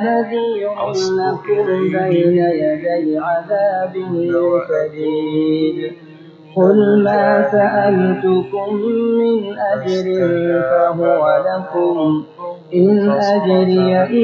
نذير لكم بين يدي عذاب شديد قل ما سألتكم من أجر فهو لكم إن أجري